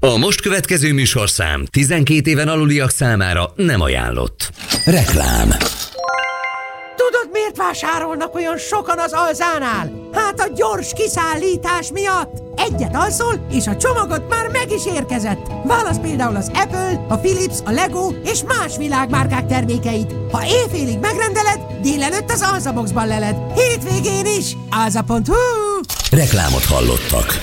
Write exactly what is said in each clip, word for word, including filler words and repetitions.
A most következő műsorszám tizenkét éven aluliak számára nem ajánlott. Reklám. Tudod, miért vásárolnak olyan sokan az Alzánál? Hát a gyors kiszállítás miatt. Egyet alszol, és a csomagot már meg is érkezett. Válasz például az Apple, a Philips, a Lego és más világmárkák termékeit. Ha éjfélig megrendeled, délelőtt az Alzaboxban leled. Hétvégén is. alza pont hu. Reklámot hallottak.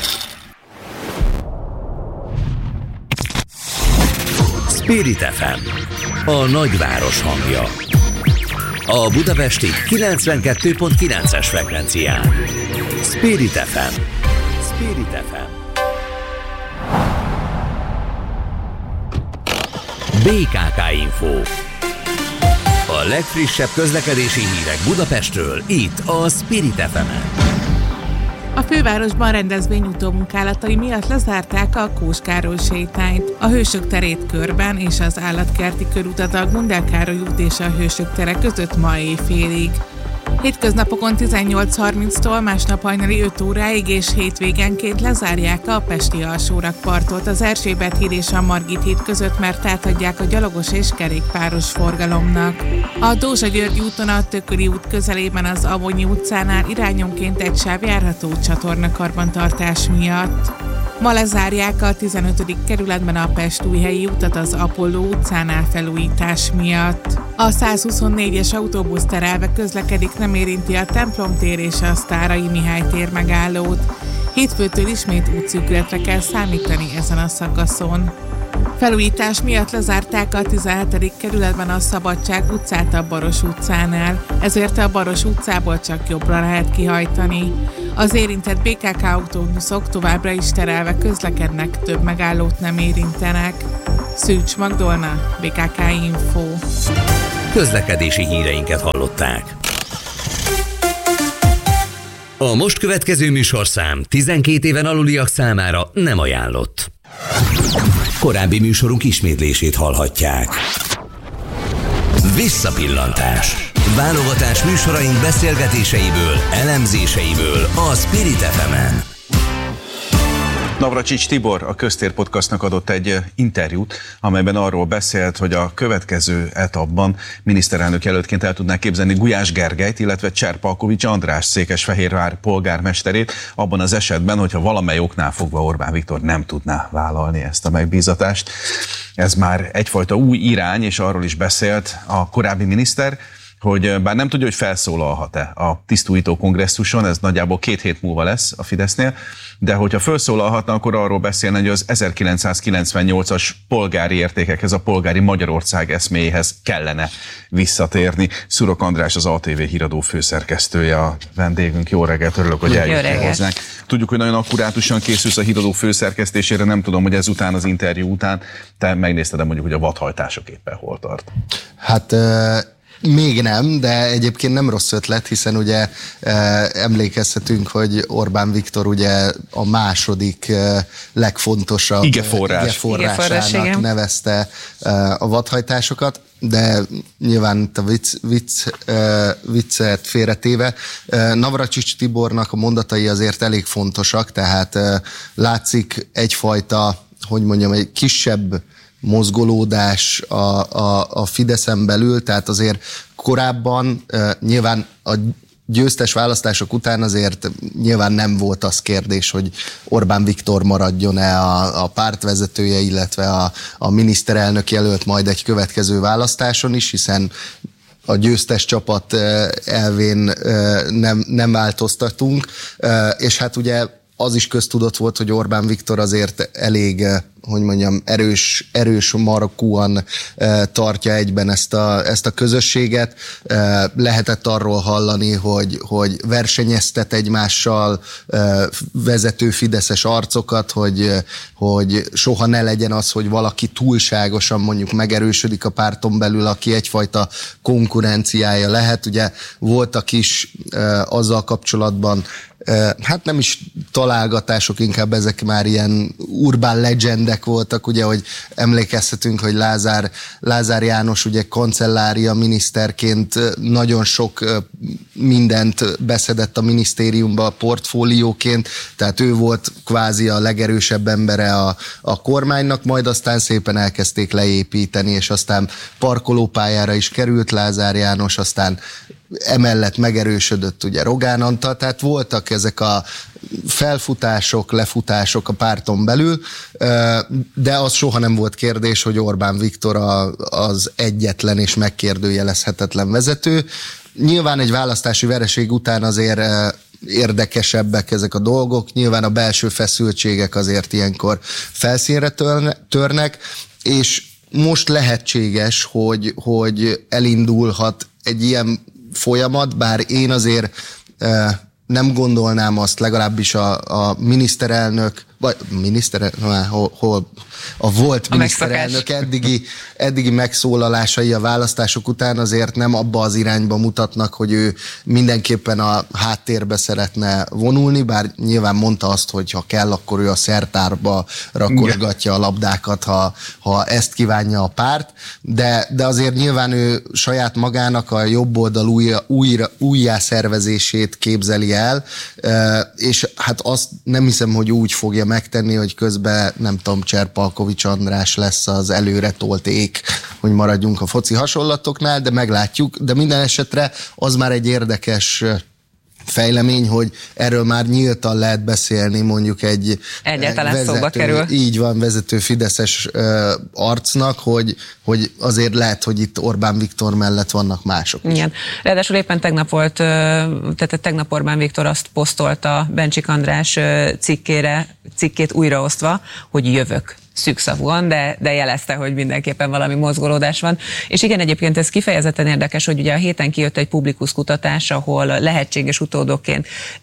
Spirit ef em, a nagyváros hangja. A budapesti kilencvenkettő pont kilences frekvencián. Spirit ef em. Spirit ef em. bé ká ká Info. A legfrissebb közlekedési hírek Budapestről, itt a Spirit ef emen. A fővárosban rendezvényútó munkálatai miatt lezárták a Kós Károly sétányt. A Hősök terét körben és az Állatkerti körutat a Gundel Károly út és a Hősök tere között ma éjfélig. Hétköznapokon tizennyolc harminctól, másnap hajnali öt óráig és hétvégenként lezárják a pesti alsórakpartot az Erzsébet híd és a Margit híd között, mert átadják a gyalogos és kerékpáros forgalomnak. A Dózsa György úton a Tököli út közelében az Avonyi utcánál irányonként egy sáv járható csatornakarbantartás miatt. Ma lezárják a tizenötödik kerületben a Pest-Újhelyi utat az Apolló utcánál felújítás miatt. A százhuszonnégyes autóbusz terelve közlekedik, nem érinti a Templom tér és a Sztáray Mihály tér megállót. Hétfőtől ismét útszűkületre kell számítani ezen a szakaszon. Felújítás miatt lezárták a tizenhetedik kerületben a Szabadság utcát a Baros utcánál, ezért a Baros utcából csak jobbra lehet kihajtani. Az érintett bé ká ká autóbuszok továbbra is terelve közlekednek, több megállót nem érintenek. Szűcs Magdolna, bé ká ká Info. Közlekedési híreinket hallották. A most következő műsorszám tizenkét éven aluliak számára nem ajánlott. Korábbi műsorunk ismétlését hallhatják. Visszapillantás. Válogatás műsoraink beszélgetéseiből, elemzéseiből a Spirit ef emen. Navracsics Tibor a Köztér Podcastnak adott egy interjút, amelyben arról beszélt, hogy a következő etapban miniszterelnök jelöltként el tudná képzelni Gulyás Gergelyt, illetve Cserpalkovics András Székesfehérvár polgármesterét, abban az esetben, hogyha valamely oknál fogva Orbán Viktor nem tudná vállalni ezt a megbízatást. Ez már egyfajta új irány, és arról is beszélt a korábbi miniszter, hogy bár nem tudja, hogy felszólalhat-e a tisztújító kongresszuson, ez nagyjából két hét múlva lesz a Fidesznél, de hogyha felszólalhatna, akkor arról beszélne, hogy az ezerkilencszázkilencvennyolcas polgári értékekhez, a polgári Magyarország eszméjéhez kellene visszatérni. Szurok András, az á té vé híradó főszerkesztője a vendégünk. Jó reggelt, örülök, hogy eljöttél hozzánk. Tudjuk, hogy nagyon akkurátusan készülsz a híradó főszerkesztésére, nem tudom, hogy ezután, az interjú után te megnézted, mondjuk, hogy a vadhajtások éppen hol tart. Hát... Uh... Még nem, de egyébként nem rossz ötlet, hiszen ugye e, emlékezhetünk, hogy Orbán Viktor ugye a második e, legfontosabb igeforrás. igeforrásának nevezte e, a vadhajtásokat, de nyilván itt a vicc, vicc, e, viccet félretéve. E, Navracsics Tibornak a mondatai azért elég fontosak, tehát e, látszik egyfajta, hogy mondjam, egy kisebb mozgolódás a, a, a Fideszen belül, tehát azért korábban uh, nyilván a győztes választások után azért nyilván nem volt az kérdés, hogy Orbán Viktor maradjon-e a, a pártvezetője, illetve a, a miniszterelnök jelölt majd egy következő választáson is, hiszen a győztes csapat uh, elvén uh, nem, nem változtatunk, uh, és hát ugye az is köztudott volt, hogy Orbán Viktor azért elég, hogy mondjam, erős, erős markúan e, tartja egyben ezt a, ezt a közösséget. E, lehetett arról hallani, hogy, hogy versenyeztet egymással e, vezető fideszes arcokat, hogy, hogy soha ne legyen az, hogy valaki túlságosan mondjuk megerősödik a párton belül, aki egyfajta konkurenciája lehet. Ugye voltak is e, azzal kapcsolatban, hát nem is találgatások, inkább ezek már ilyen urbán legend trendek voltak, ugye, hogy emlékezhetünk, hogy Lázár, Lázár János ugye kancellária miniszterként nagyon sok mindent beszedett a minisztériumba a portfólióként, tehát ő volt kvázi a legerősebb embere a, a kormánynak, majd aztán szépen elkezdték leépíteni, és aztán parkolópályára is került Lázár János, aztán emellett megerősödött ugye Rogán Antal, tehát voltak ezek a felfutások, lefutások a párton belül, de az soha nem volt kérdés, hogy Orbán Viktor az egyetlen és megkérdőjelezhetetlen vezető. Nyilván egy választási vereség után azért érdekesebbek ezek a dolgok, nyilván a belső feszültségek azért ilyenkor felszínre törnek, és most lehetséges, hogy, hogy elindulhat egy ilyen folyamat, bár én azért e, nem gondolnám azt, legalábbis a, a miniszterelnök, vagy miniszterelnök, hol, hol a volt a miniszterelnök eddigi, eddigi megszólalásai a választások után azért nem abba az irányba mutatnak, hogy ő mindenképpen a háttérbe szeretne vonulni, bár nyilván mondta azt, hogy ha kell, akkor ő a szertárba rakosgatja a labdákat, ha, ha ezt kívánja a párt, de, de azért nyilván ő saját magának a jobb oldal újra, újra, újjászervezését képzeli el, és hát azt nem hiszem, hogy úgy fogja megtenni, hogy közben nem tudom, Cserpalkovics András lesz az előre tolt ék, hogy maradjunk a foci hasonlatoknál, de meglátjuk, de minden esetre az már egy érdekes fejlemény, hogy erről már nyíltan lehet beszélni mondjuk egy egyáltalán vezető, szóba kerül. Így van, vezető fideszes uh, arcnak, hogy, hogy azért lehet, hogy itt Orbán Viktor mellett vannak mások is. Igen. Ráadásul éppen tegnap volt, tehát tegnap Orbán Viktor azt posztolta Bencsik András cikkére, cikkét újraosztva, hogy jövök. Szűkszavúan, de, de jelezte, hogy mindenképpen valami mozgolódás van. És igen, egyébként ez kifejezetten érdekes, hogy ugye a héten kijött egy publikus kutatás, ahol lehetséges utódokként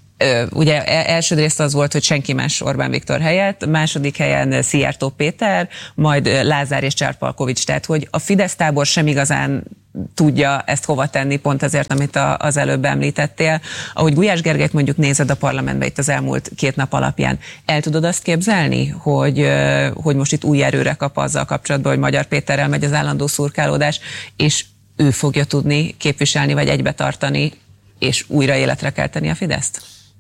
ugye elsődrészt az volt, hogy senki más Orbán Viktor helyett, második helyen Szijjártó Péter, majd Lázár és Cserpalkovics, tehát hogy a Fidesz tábor sem igazán tudja ezt hova tenni, pont azért, amit a, az előbb említettél. Ahogy Gulyás Gergelyt mondjuk nézed a parlamentbe itt az elmúlt két nap alapján, el tudod azt képzelni, hogy, hogy most itt új erőre kap azzal kapcsolatban, hogy Magyar Péterrel megy az állandó szurkálódás, és ő fogja tudni képviselni, vagy egybe tartani, és újra életre kelteni a Fideszt?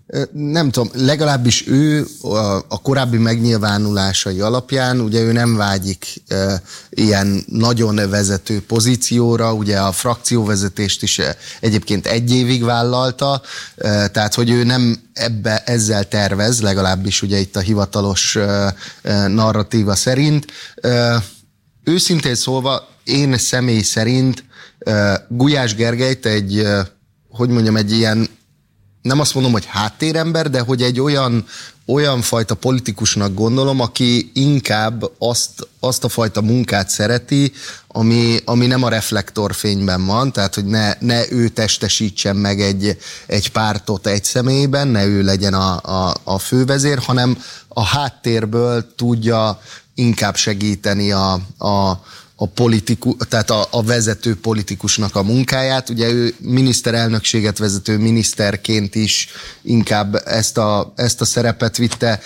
Nem tudom, legalábbis ő a, a korábbi megnyilvánulásai alapján, ugye ő nem vágyik e, ilyen nagyon vezető pozícióra, ugye a frakcióvezetést is egyébként egy évig vállalta, e, tehát hogy ő nem ebbe ezzel tervez, legalábbis ugye itt a hivatalos e, e, narratíva szerint. E, őszintén szólva, én személy szerint e, Gulyás Gergelyt egy, e, hogy mondjam, egy ilyen, nem azt mondom, hogy háttérember, de hogy egy olyan, olyan fajta politikusnak gondolom, aki inkább azt, azt a fajta munkát szereti, ami, ami nem a reflektorfényben van, tehát hogy ne, ne ő testesítsen meg egy, egy pártot egy személyben, ne ő legyen a, a, a fővezér, hanem a háttérből tudja inkább segíteni a, a a politiku, tehát a, a vezető politikusnak a munkáját. Ugye ő miniszterelnökséget vezető miniszterként is inkább ezt a, ezt a szerepet vitte.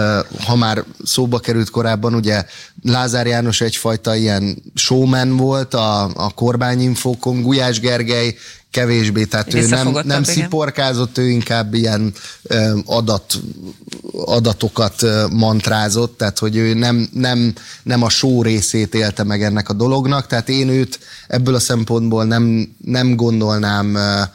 Ha már szóba került korábban, ugye Lázár János egyfajta ilyen showman volt a, a kormányinfókon, Gulyás Gergely kevésbé, tehát ő nem, nem sziporkázott, ő inkább ilyen adat, adatokat mantrázott, tehát hogy ő nem, nem, nem a show részét élte meg ennek a dolognak, tehát én őt ebből a szempontból nem, nem gondolnám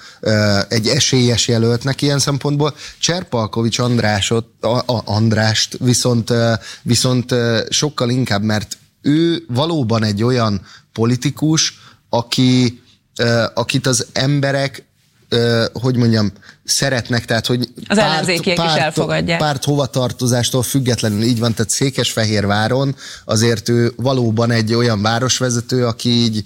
egy esélyes jelöltnek ilyen szempontból. Cserpalkovics Andrásot, a, a Andrást viszont, viszont sokkal inkább, mert ő valóban egy olyan politikus, aki Uh, akit az emberek, uh, hogy mondjam, szeretnek, tehát hogy az ellenzékiek is elfogadják. Párt hovatartozástól függetlenül így van, tehát Székesfehérváron azért ő valóban egy olyan városvezető, aki így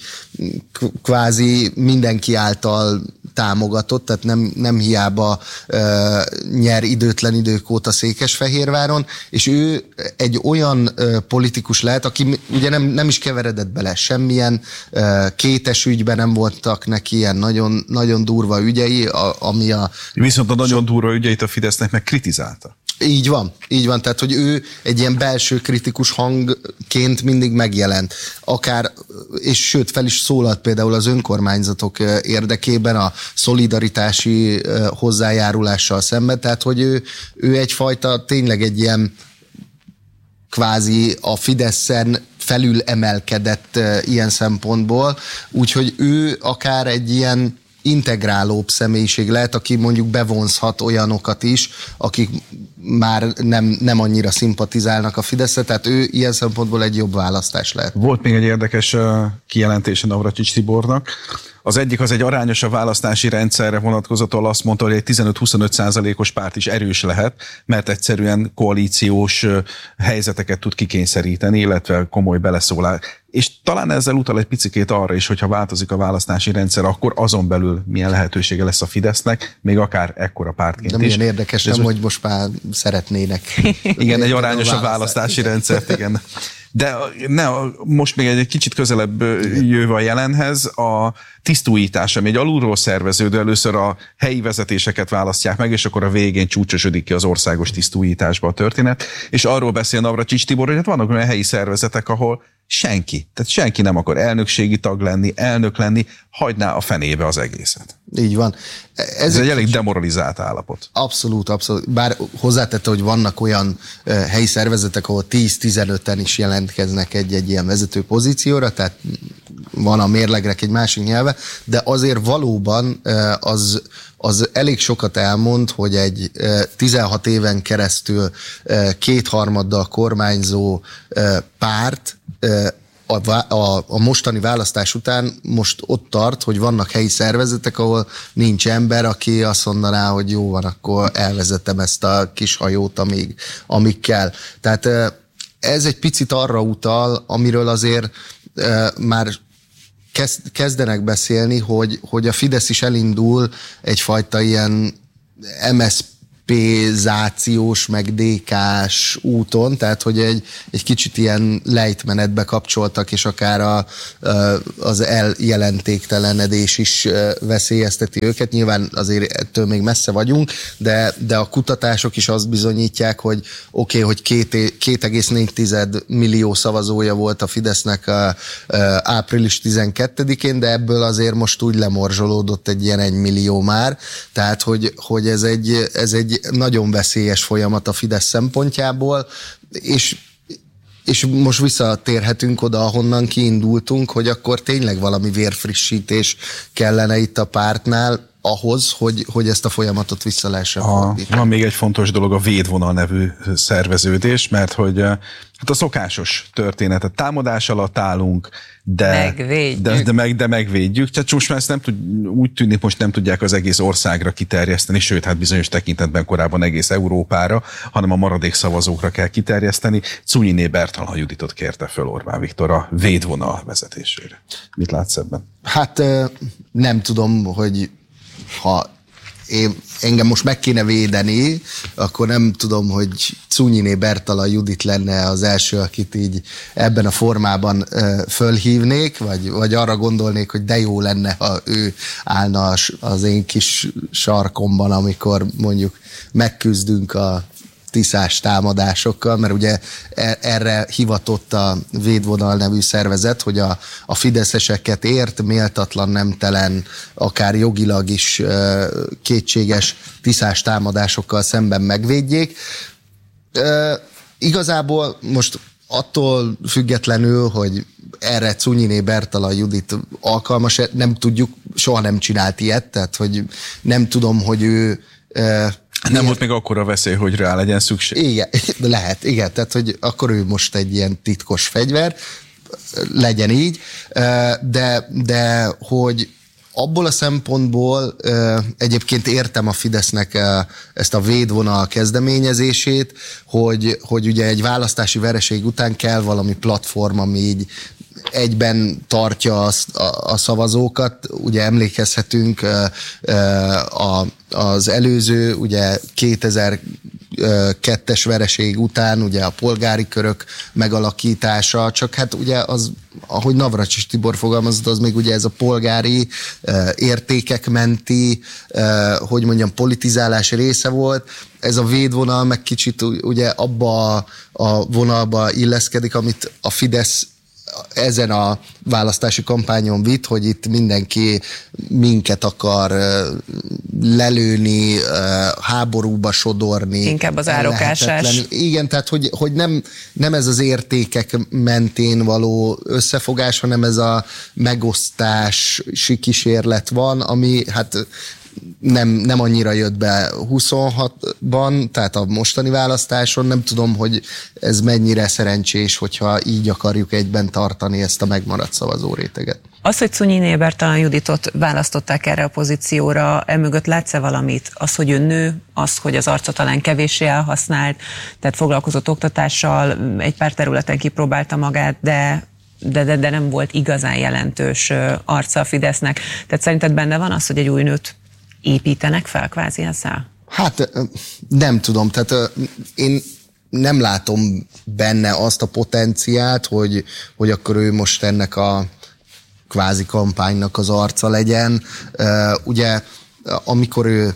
kvázi mindenki által támogatott, tehát nem, nem hiába uh, nyer időtlen idők óta Székesfehérváron, és ő egy olyan uh, politikus lehet, aki ugye nem, nem is keveredett bele semmilyen uh, kétes ügyben, nem voltak neki ilyen nagyon, nagyon durva ügyei, a, ami a... Viszont a nagyon durva ügyeit a Fidesznek meg kritizálta. Így van, így van, tehát hogy ő egy ilyen belső kritikus hangként mindig megjelent. Akár, és sőt fel is szólalt például az önkormányzatok érdekében a szolidaritási hozzájárulással szemben, tehát hogy ő, ő egyfajta tényleg egy ilyen kvázi a Fideszen felül emelkedett uh, ilyen szempontból, úgyhogy ő akár egy ilyen integrálóbb személyiség lehet, aki mondjuk bevonzhat olyanokat is, akik már nem, nem annyira szimpatizálnak a Fideszre, tehát ő ilyen szempontból egy jobb választás lehet. Volt még egy érdekes kijelentése Navracsics Tibornak. Az egyik az egy arányos a választási rendszerre vonatkozott, ahol azt mondta, hogy egy tizenöt-huszonöt százalékos párt is erős lehet, mert egyszerűen koalíciós helyzeteket tud kikényszeríteni, illetve komoly beleszólás. És talán ezzel utal egy picikét arra is, hogyha változik a választási rendszer, akkor azon belül milyen lehetősége lesz a Fidesznek, még akár ekkora pártként is. De milyen is. érdekes, nem, hogy most már szeretnének. Igen, egy arányos a választási rendszert, igen. De ne, most még egy kicsit közelebb jöve a jelenhez, a tisztújítás, ami egy alulról szerveződő, először a helyi vezetéseket választják meg, és akkor a végén csúcsosodik ki az országos tisztújításba a történet, és arról beszél Navracsics Tibor, hogy hát vannak olyan helyi szervezetek, ahol senki, tehát senki nem akar elnökségi tag lenni, elnök lenni, hagyná a fenébe az egészet. Így van. Ez, Ez egy elég demoralizált állapot. Abszolút, abszolút. Bár hozzátette, hogy vannak olyan uh, helyi szervezetek, ahol tíz-tizenöten is jelentkeznek egy-egy ilyen vezető pozícióra, tehát van a mérlegnek egy másik nyelve, de azért valóban uh, az, az elég sokat elmond, hogy egy uh, tizenhat éven keresztül uh, kétharmaddal kormányzó uh, párt uh, A, a, a mostani választás után most ott tart, hogy vannak helyi szervezetek, ahol nincs ember, aki azt mondaná, hogy jó van, akkor elvezetem ezt a kis hajót, amíg, amíg kell. Tehát ez egy picit arra utal, amiről azért már kezdenek beszélni, hogy, hogy a Fidesz is elindul egyfajta ilyen em es zé pézációs, meg dé ká-s úton, tehát hogy egy, egy kicsit ilyen lejtmenetbe kapcsoltak, és akár a, az eljelentéktelenedés is veszélyezteti őket. Nyilván azért ettől még messze vagyunk, de, de a kutatások is azt bizonyítják, hogy oké, okay, hogy két egész négy millió szavazója volt a Fidesznek a, a április tizenkettedikén, de ebből azért most úgy lemorzsolódott egy ilyen egy millió már, tehát hogy, hogy ez egy, ez egy nagyon veszélyes folyamat a Fidesz szempontjából, és, és most visszatérhetünk oda, ahonnan kiindultunk, hogy akkor tényleg valami vérfrissítés kellene itt a pártnál, ahhoz, hogy, hogy ezt a folyamatot vissza lehessen fordítani. Van még egy fontos dolog, a Védvonal nevű szerveződés, mert hogy hát a szokásos történet, a támadás alatt állunk, de, de, de, meg, de megvédjük. Tehát most már ezt nem tud, úgy tűnik, most nem tudják az egész országra kiterjeszteni, sőt, hát bizonyos tekintetben korábban egész Európára, hanem a maradék szavazókra kell kiterjeszteni. Czunyiné Bertalan Juditot kérte föl Orbán Viktor a Védvonal vezetésére. Mit látsz ebben? Hát nem tudom, hogy ha én, engem most meg kéne védeni, akkor nem tudom, hogy Czunyiné Bertalan Judit lenne az első, akit így ebben a formában ö, fölhívnék, vagy, vagy arra gondolnék, hogy de jó lenne, ha ő állna az én kis sarkomban, amikor mondjuk megküzdünk a tiszás támadásokkal, mert ugye erre hivatott a Védvonal nevű szervezet, hogy a, a fideszeseket ért, méltatlan, nemtelen, akár jogilag is uh, kétséges tiszás támadásokkal szemben megvédjék. Uh, igazából most attól függetlenül, hogy erre Czunyiné Bertalan Judit alkalmas, nem tudjuk, soha nem csinált ilyet, tehát hogy nem tudom, hogy ő uh, Nem igen. volt még akkora veszély, hogy rá legyen szükség. Igen, lehet, igen, tehát hogy akkor ő most egy ilyen titkos fegyver, legyen így, de, de hogy abból a szempontból egyébként értem a Fidesznek ezt a Védvonal kezdeményezését, hogy, hogy ugye egy választási vereség után kell valami platform, ami így egyben tartja a, a, a szavazókat. Ugye emlékezhetünk a, az előző, ugye kétezer kettes vereség után ugye a polgári körök megalakítása, csak hát ugye az, ahogy Navracsics Tibor fogalmazott, az még ugye ez a polgári értékek menti, hogy mondjam, politizálás része volt. Ez a védvonal meg kicsit ugye abba a vonalba illeszkedik, amit a Fidesz ezen a választási kampányon vitt, hogy itt mindenki minket akar lelőni, háborúba sodorni. Inkább az árokásás. Igen, tehát hogy, hogy nem, nem ez az értékek mentén való összefogás, hanem ez a megosztási kísérlet van, ami hát nem, nem annyira jött be huszonhatban, tehát a mostani választáson. Nem tudom, hogy ez mennyire szerencsés, hogyha így akarjuk egyben tartani ezt a megmaradt szavazóréteget. Az, hogy Szunyi Ebertalan Juditot választották erre a pozícióra, emögött látsz-e valamit? Az, hogy ő nő, az, hogy az arca talán kevéssé elhasznált, tehát foglalkozott oktatással, egy pár területen kipróbálta magát, de De, de, de nem volt igazán jelentős arca a Fidesznek. Tehát szerinted benne van az, hogy egy új nőt építenek fel kvázi ezzel? Hát nem tudom, tehát én nem látom benne azt a potenciált, hogy, hogy akkor ő most ennek a kvázi kampánynak az arca legyen. Ugye amikor ő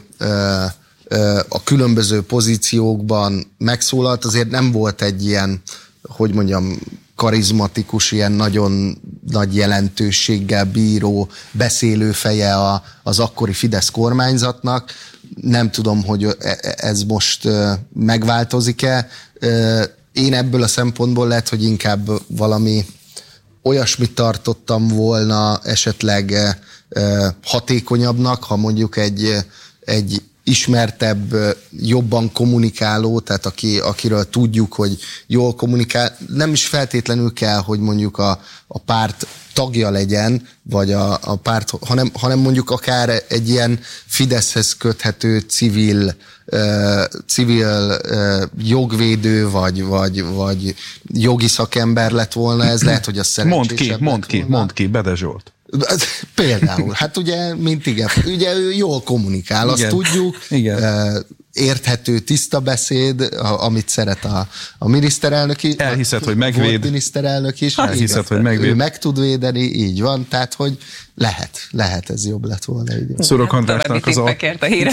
a különböző pozíciókban megszólalt, azért nem volt egy ilyen, hogy mondjam, karizmatikus, ilyen nagyon nagy jelentőséggel bíró beszélőfeje a, az akkori Fidesz kormányzatnak. Nem tudom, hogy ez most megváltozik-e. Én ebből a szempontból lehet, hogy inkább valami olyasmit tartottam volna esetleg hatékonyabbnak, ha mondjuk egy, egy ismertebb, jobban kommunikáló, tehát aki, akiről tudjuk, hogy jól kommunikál, nem is feltétlenül kell, hogy mondjuk a, a párt tagja legyen, vagy a, a párt, hanem, hanem mondjuk akár egy ilyen Fideszhez köthető civil, uh, civil uh, jogvédő, vagy, vagy, vagy jogi szakember lett volna, ez lehet, hogy az szerencsésebb. Mondd ki, mondd ki, mondd ki, Bede Zsolt. Például, hát ugye, mint igen, ugye ő jól kommunikál, azt igen. tudjuk, igen. Érthető, tiszta beszéd, amit szeret a, a miniszterelnök is. Elhiszed, hogy megvéd. Volt miniszterelnök is. Elhiszed, hogy megvéd. Ő meg tud védeni, így van, tehát, hogy lehet, lehet ez jobb lett volna. Szurok Andrásnak az, a...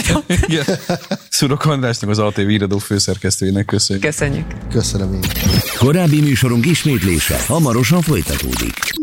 Szurok Andrásnak az á té vé Híradó főszerkesztőjének köszönjük. Köszönjük. Köszönöm én. Korábbi műsorunk ismétlése hamarosan folytatódik.